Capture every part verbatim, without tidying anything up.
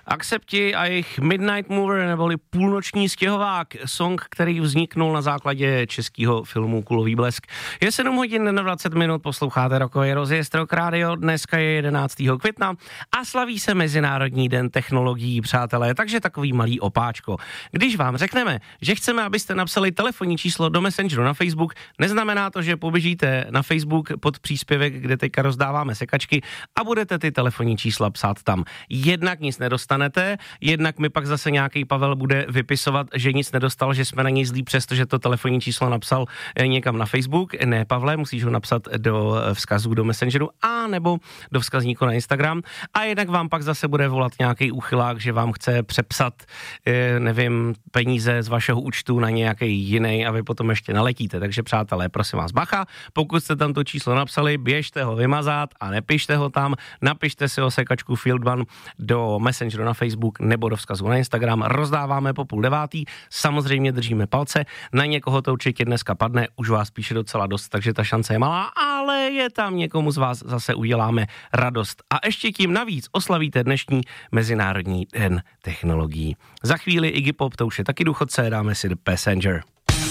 Akcepti a jejich Midnight Mover, neboli Půlnoční stěhovák, song, který vzniknul na základě českého filmu Kulový blesk. Je sedm hodin na dvacet minut, posloucháte rokový rozjezd Rock Radio, dneska je jedenáctého května a slaví se Mezinárodní den technologií, přátelé, takže takový malý opáčko. Když vám řekneme, že chceme, abyste napsali telefonní číslo do Messengeru na Facebook, neznamená to, že poběžíte na Facebook pod příspěvek, kde teďka rozdáváme sekačky a budete ty telefonní čísla psát tam. Jednak nic nedostanete, jednak mi pak zase nějaký Pavel bude vypisovat, že nic nedostal, že jsme na něj zlí, přestože to telefonní číslo napsal někam na Facebook. Ne, Pavle, musíš ho napsat do vzkazů do Messengeru a nebo do vzkazníku na Instagram. A jednak vám pak zase bude volat nějaký úchylák, že vám chce přepsat, nevím, peníze z vašeho účtu na nějaký jiný a vy potom ještě naletíte. Takže přátelé, prosím vás, bacha, pokud jste tam to číslo napsali, běžte ho vymazat a nepište ho tam, napište si o sekačku Field One do Messengeru na Facebook nebo do vzkazu na Instagram. Rozdáváme po půl devátý, samozřejmě držíme palce, na někoho to určitě dneska padne, už vás píše docela dost, takže ta šance je malá, ale je tam někomu z vás zase uděláme radost. A ještě tím navíc oslavíte dnešní Mezinárodní den technologií. Za chvíli Iggy Pop, to už je taky důchodce, dáme si The Passenger.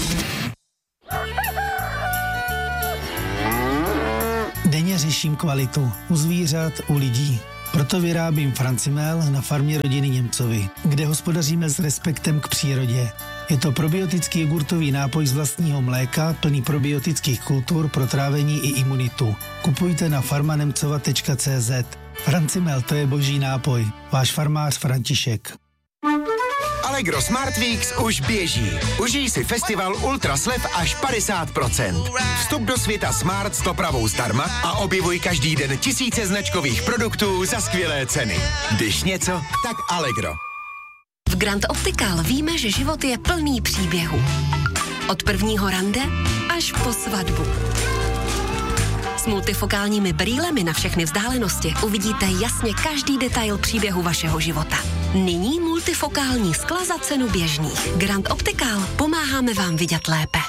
Denně řeším kvalitu u zvířat, u lidí. Proto vyrábím Francimel na farmě rodiny Němcovi, kde hospodaříme s respektem k přírodě. Je to probiotický jogurtový nápoj z vlastního mléka, plný probiotických kultur pro trávení i imunitu. Kupujte na farmanemcova tečka cé zet. Francimel, to je boží nápoj. Váš farmář František. Allegro Smart Weeks už běží. Užij si festival Ultra slev až padesát procent. Vstup do světa Smart s dopravou zdarma a objevuj každý den tisíce značkových produktů za skvělé ceny. Když něco, tak Allegro. V Grand Optical víme, že život je plný příběhů. Od prvního rande až po svatbu. S multifokálními brýlemi na všechny vzdálenosti uvidíte jasně každý detail příběhu vašeho života. Nyní multifokální skla za cenu běžných. Grand Optical, pomáháme vám vidět lépe.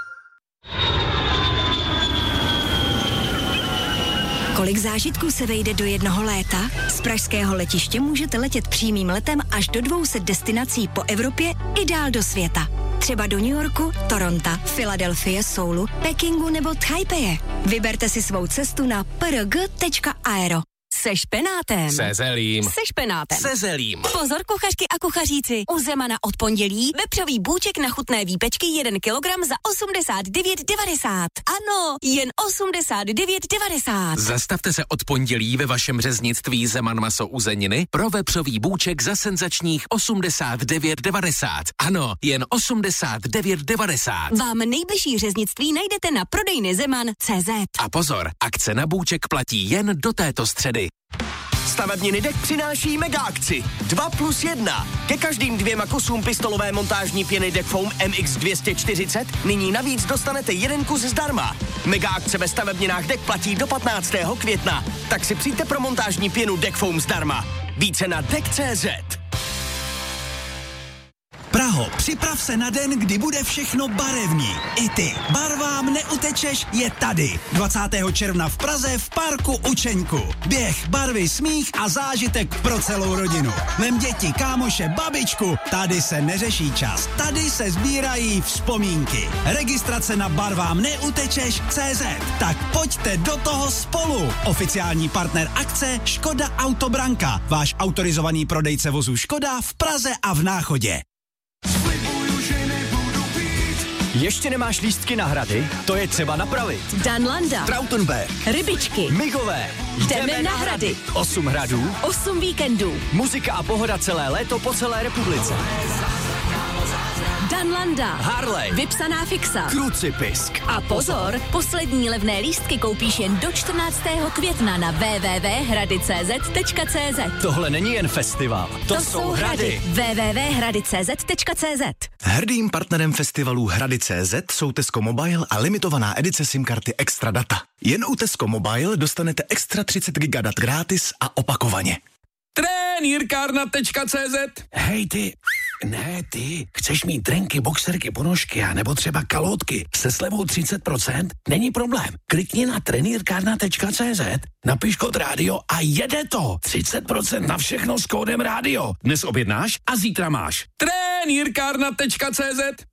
Kolik zážitků se vejde do jednoho léta? Z pražského letiště můžete letět přímým letem až do dvou set destinací po Evropě i dál do světa. Třeba do New Yorku, Toronto, Filadelfie, Soulu, Pekingu nebo Taipei. Vyberte si svou cestu na p r g tečka aero. Se špenátem. Se zelím. Se špenátem. Se zelím. Pozor, kuchařky a kuchaříci. U Zemana od pondělí vepřový bůček na chutné výpečky jeden kilogram za osmdesát devět devadesát. Ano, jen osmdesát devět devadesát. Zastavte se od pondělí ve vašem řeznictví Zeman maso uzeniny pro vepřový bůček za senzačních osmdesát devět devadesát. Ano, jen osmdesát devět devadesát. Vám nejbližší řeznictví najdete na prodejny Zeman tečka cé zet. A pozor, akce na bůček platí jen do této středy. Stavební Nidek přináší mega akci dva plus jedna. Ke každým dvěma kusům pistolové montážní pěny Deckfoam M X dvě stě čtyřicet nyní navíc dostanete jeden kus zdarma. Mega akce ve stavebninách Deck platí do patnáctého května. Tak si přijďte pro montážní pěnu Deckfoam zdarma. Více na deck tečka cé zet. Praho, připrav se na den, kdy bude všechno barevný. I ty. Barvám neutečeš je tady. dvacátého června v Praze v parku Učeňku. Běh, barvy, smích a zážitek pro celou rodinu. Vem děti, kámoše, babičku. Tady se neřeší čas. Tady se sbírají vzpomínky. Registrace na barvám neutečeš tečka cé zet. Tak pojďte do toho spolu. Oficiální partner akce Škoda Autobranka. Váš autorizovaný prodejce vozů Škoda v Praze a v Náchodě. Ještě nemáš lístky na hrady? To je třeba napravit. Danlanda. Trautenberg. Rybičky. Migové. Jdeme na hrady. Osm hradů. Osm víkendů. Muzika a pohoda celé léto po celé republice. Danlanda. Harley. Vypsaná fixa. Krucipisk. A pozor, poslední levné lístky koupíš jen do čtrnáctého května na w w w tečka hrady tečka cé zet tečka cé zet. Tohle není jen festival. To, to jsou hrady. w w w tečka hrady tečka cé zet tečka cé zet. Hrdým partnerem festivalu Hrady tečka cé zet jsou Tesco Mobile a limitovaná edice SIM karty Extra Data. Jen u Tesco Mobile dostanete extra třicet gigadat gratis a opakovaně. Trenýrkárna tečka cé zet. Hej ty, Ne, ty. Chceš mít trenky, boxerky, ponožky a nebo třeba kalhotky se slevou třicet procent? Není problém. Klikni na trenýrkárna tečka cé zet, napiš kód rádio a jede to. třicet procent na všechno s kódem rádio. Dnes objednáš a zítra máš. trenýrkárna tečka cé zet